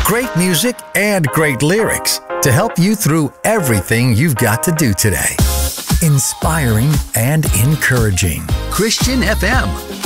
Great music and great lyrics to help you through everything you've got to do today. Inspiring and encouraging. Christian FM.